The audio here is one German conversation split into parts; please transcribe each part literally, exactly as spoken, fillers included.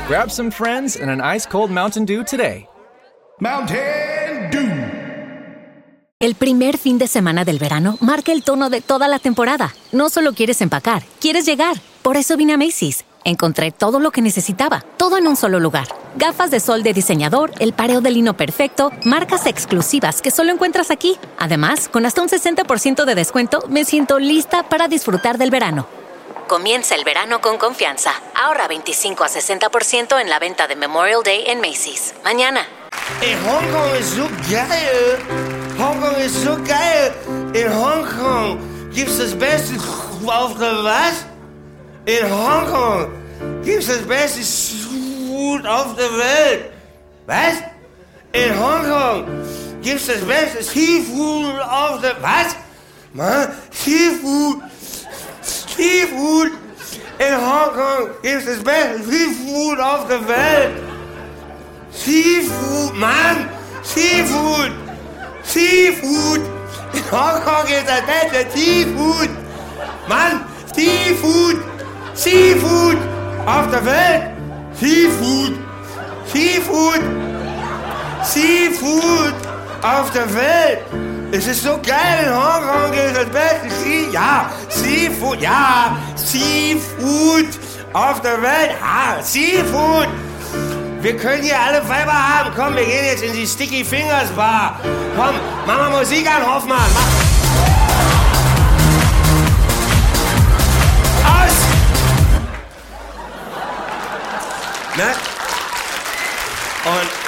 Grab some friends and an ice-cold Mountain Dew today. Mountain Dew. El primer fin de semana del verano marca el tono de toda la temporada. No solo quieres empacar, quieres llegar. Por eso vine a Macy's. Encontré todo lo que necesitaba, todo en un solo lugar. Gafas de sol de diseñador, el pareo de lino perfecto, marcas exclusivas que solo encuentras aquí. Además, con hasta un sesenta por ciento de descuento, me siento lista para disfrutar del verano. Comienza el verano con confianza. Ahorra veinticinco a sesenta por ciento en la venta de Memorial Day en Macy's. Mañana. Ey, Hongkong ist so geil. Hongkong ist so geil. In Hongkong gibt's das Beste auf der was? In Hongkong gibt's das beste Food auf der Welt. Was? In Hongkong gibt's das beste Seafood auf der... Was? Mann, Seafood. Seafood. In Hongkong gibt's das beste Seafood auf der Welt. Seafood, Mann. Seafood. Seafood. In Hongkong gibt's das beste Seafood. Mann, Seafood. Seafood auf der Welt. Seafood. Seafood. Seafood auf der Welt. Es ist so geil in Hongkong, ist das beste Sea. Ja, Seafood. Ja, Seafood auf der Welt. Ja, Seafood. Wir können hier alle Weiber haben. Komm, wir gehen jetzt in die Sticky Fingers Bar. Komm, mach mal Musik an, Hoffmann. Mach. Ne? Und,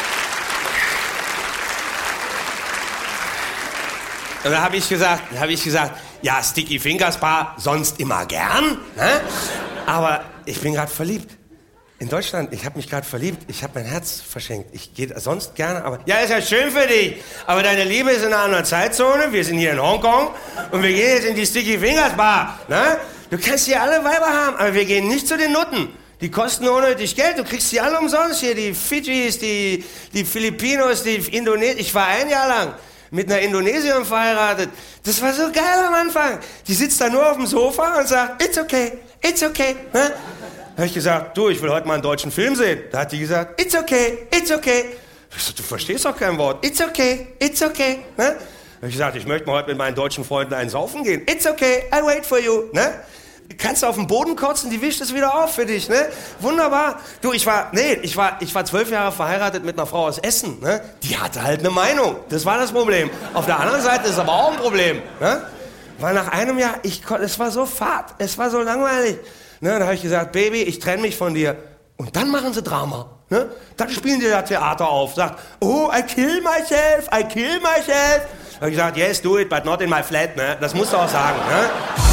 und da habe ich gesagt, habe ich gesagt, ja, Sticky Fingers Bar, sonst immer gern, ne? Aber ich bin gerade verliebt. In Deutschland, ich habe mich gerade verliebt, ich habe mein Herz verschenkt. Ich gehe sonst gerne, aber... Ja, ist ja schön für dich, aber deine Liebe ist in einer anderen Zeitzone, wir sind hier in Hongkong und wir gehen jetzt in die Sticky Fingers Bar, ne? Du kannst hier alle Weiber haben, aber wir gehen nicht zu den Nutten. Die kosten unnötig Geld, du kriegst die alle umsonst hier, die Fidschis, die, die Filipinos, die Indonesier. Ich war ein Jahr lang mit einer Indonesierin verheiratet. Das war so geil am Anfang. Die sitzt da nur auf dem Sofa und sagt, it's okay, it's okay. Ne? Da habe ich gesagt, du, ich will heute mal einen deutschen Film sehen. Da hat die gesagt, it's okay, it's okay. Ich so, du verstehst doch kein Wort. It's okay, it's okay. Ne? Da habe ich gesagt, ich möchte mal heute mit meinen deutschen Freunden einen saufen gehen. It's okay, I wait for you. Ne? Kannst du auf den Boden kotzen, die wischt es wieder auf für dich, ne? Wunderbar. Du, ich war, nee, ich war, ich war zwölf Jahre verheiratet mit einer Frau aus Essen, ne? Die hatte halt eine Meinung. Das war das Problem. Auf der anderen Seite ist es aber auch ein Problem, ne? Weil nach einem Jahr, ich konnte, es war so fad, es war so langweilig, ne? Da habe ich gesagt, Baby, ich trenne mich von dir. Und dann machen sie Drama, ne? Dann spielen die da Theater auf, sagt, oh, I kill myself, I kill myself. Da habe ich gesagt, yes, do it, but not in my flat, ne? Das musst du auch sagen, ne?